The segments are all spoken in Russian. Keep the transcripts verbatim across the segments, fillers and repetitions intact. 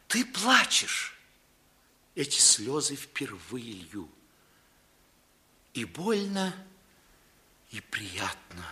Ты плачешь. Эти слезы впервые лью. И больно, и приятно.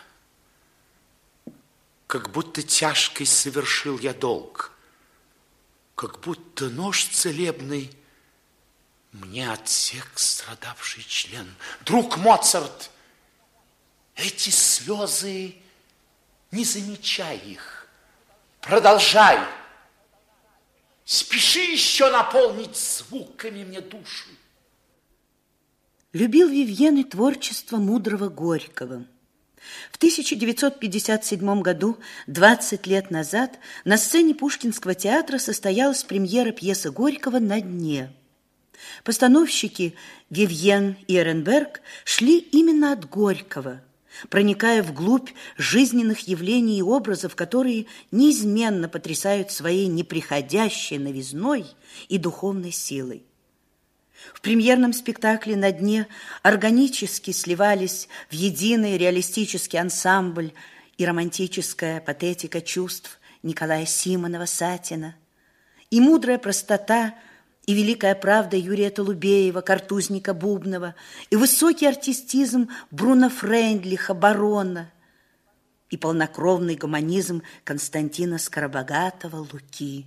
Как будто тяжкий совершил я долг. Как будто нож целебный мне отсек страдавший член. Друг Моцарт, эти слезы, не замечай их. Продолжай. Спеши еще наполнить звуками мне душу. Любил Вивьен и творчество мудрого Горького. В тысяча девятьсот пятьдесят седьмом году, двадцать лет назад, на сцене Пушкинского театра состоялась премьера пьесы Горького «На дне». Постановщики Вивьен и Эренберг шли именно от Горького, проникая вглубь жизненных явлений и образов, которые неизменно потрясают своей неприходящей новизной и духовной силой. В премьерном спектакле «На дне» органически сливались в единый реалистический ансамбль и романтическая патетика чувств Николая Симонова-Сатина, и мудрая простота и великая правда Юрия Толубеева, картузника Бубнова, и высокий артистизм Бруно Фрейндлиха, барона, и полнокровный гуманизм Константина Скоробогатова, Луки.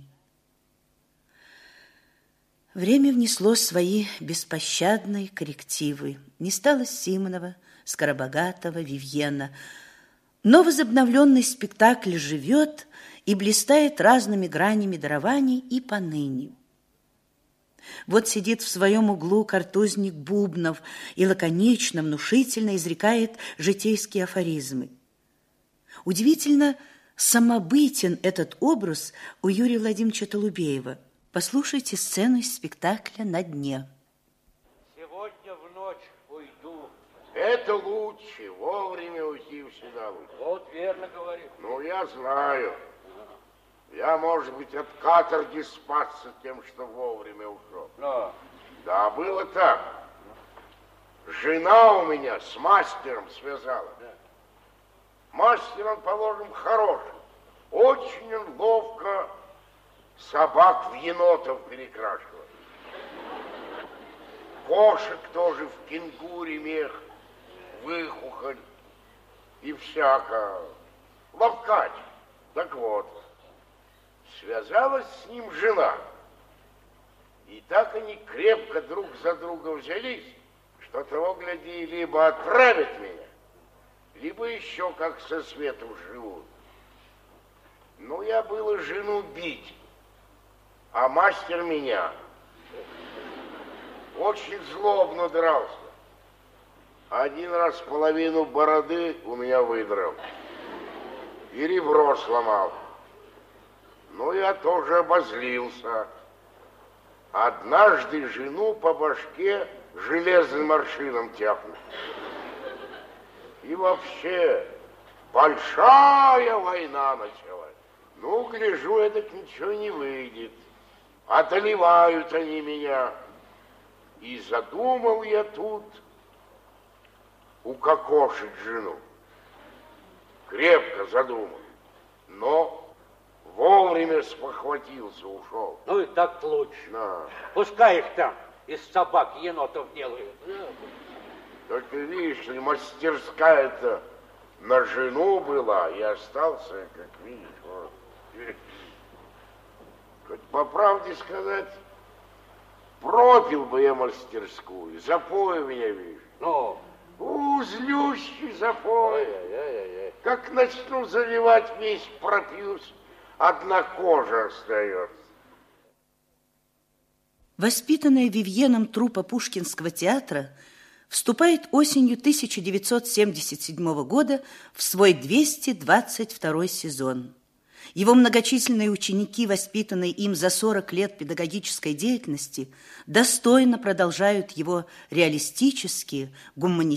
Время внесло свои беспощадные коррективы. Не стало Симонова, Скоробогатова, Вивьена. Но возобновленный спектакль живет и блистает разными гранями дарований и поныне. Вот сидит в своем углу картузник Бубнов и лаконично, внушительно изрекает житейские афоризмы. Удивительно самобытен этот образ у Юрия Владимировича Толубеева. Послушайте сцену из спектакля «На дне». Сегодня в ночь уйду. Это лучше, вовремя уйти всегда лучше. Вот верно говорит. Ну, я знаю. Я, может быть, от каторги спасся тем, что вовремя ушел. Но. Да, было так. Жена у меня с мастером связала. Да. Мастер, он, положим, хороший. Очень он ловко собак в енотов перекрашивает. Кошек тоже в кенгуре мех, выхухоль и всяко. Ловкач. Так вот, связалась с ним жена. И так они крепко друг за друга взялись, что того, гляди, либо отправят меня, либо еще как со свету живут. Ну, я было жену бить, а мастер меня. Очень злобно дрался. Один раз половину бороды у меня выдрал. И ребро сломал. Ну, я тоже обозлился. Однажды жену по башке железным аршином тяпнул. И вообще большая война началась. Ну, гляжу, эдак ничего не выйдет. Одолевают они меня. И задумал я тут укокошить жену. Крепко задумал. Но вовремя спохватился, ушел. Ну и так лучше. Да. Пускай их там из собак енотов делают. Только видишь ли, мастерская-то на жену была, и остался, как видишь, вот. Хоть по правде сказать, пропил бы я мастерскую, запой у меня, видишь. Ну? Узлющий запой. Ай-яй-яй-яй. Как начну заливать, весь пропьюсь, одна кожа остается. Воспитанная Вивьеном труппа Пушкинского театра вступает осенью тысяча девятьсот семьдесят седьмого года в свой двести двадцать второй сезон. Его многочисленные ученики, воспитанные им за сорок лет педагогической деятельности, достойно продолжают его реалистические, гуманистические,